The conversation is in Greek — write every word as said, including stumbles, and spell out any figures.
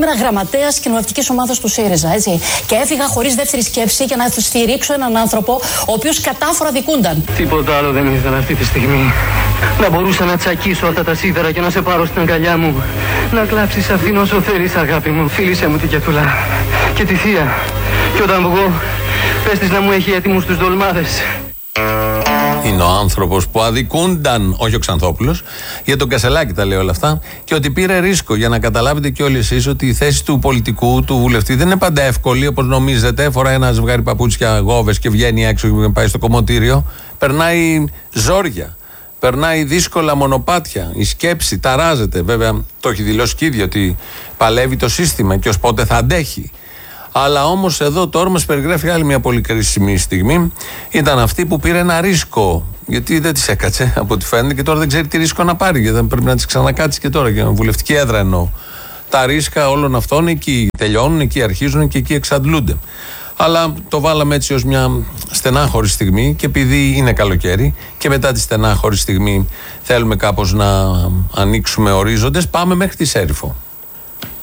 σήμερα γραμματέας κοινοβουλευτικής ομάδας του ΣΥΡΙΖΑ. Έτσι. Και έφυγα χωρίς δεύτερη σκέψη για να στηρίξω έναν άνθρωπο ο οποίος κατάφορα δικούνταν. Τίποτα άλλο δεν ήθελα αυτή τη στιγμή. Να μπορούσα να τσακίσω αυτά τα σίδερα και να σε πάρω στην αγκαλιά μου. Να κλάψεις αυτήν όσο θέλεις, αγάπη μου. Φίλησέ μου την Κετούλα και τη θεία. Και όταν βγω, πες της να μου έχει έτοιμους τους ντολμάδες. Είναι ο άνθρωπος που αδικούνταν, όχι ο Ξανθόπουλος, για τον Κασελάκη τα λέει όλα αυτά, και ότι πήρε ρίσκο, για να καταλάβετε και όλοι εσείς ότι η θέση του πολιτικού, του βουλευτή, δεν είναι πάντα εύκολη όπως νομίζετε. Φοράει ένα ζευγάρι παπούτσια γόβες και βγαίνει έξω και πάει στο κομμωτήριο. Περνάει ζόρια. Περνάει δύσκολα μονοπάτια. Η σκέψη ταράζεται. Βέβαια, το έχει δηλώσει και ίδιο ότι παλεύει το σύστημα και ως πότε θα αντέχει. Αλλά όμως εδώ τώρα μας περιγράφει άλλη μια πολύ κρίσιμη στιγμή. Ήταν αυτή που πήρε ένα ρίσκο. Γιατί δεν της έκατσε από ό,τι φαίνεται και τώρα δεν ξέρει τι ρίσκο να πάρει. Γιατί πρέπει να της ξανακάτσει και τώρα. Για βουλευτική έδρα εννοώ. Τα ρίσκα όλων αυτών εκεί τελειώνουν, εκεί αρχίζουν και εκεί εξαντλούνται. Αλλά το βάλαμε έτσι ως μια στενάχωρη στιγμή και επειδή είναι καλοκαίρι και μετά τη στενάχωρη στιγμή θέλουμε κάπως να ανοίξουμε ορίζοντες, πάμε μέχρι τη Σέριφο.